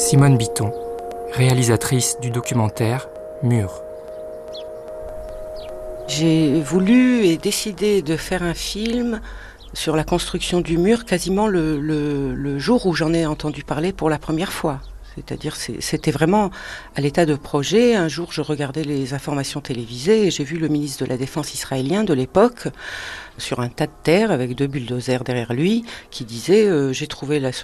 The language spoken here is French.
Simone Bitton, réalisatrice du documentaire Mur. J'ai voulu et décidé de faire un film sur la construction du mur quasiment le jour où j'en ai entendu parler pour la première fois. C'est-à-dire c'était vraiment à l'état de projet. Un jour, je regardais les informations télévisées et j'ai vu le ministre de la Défense israélien de l'époque sur un tas de terre avec 2 bulldozers derrière lui qui disait « J'ai trouvé la solution ».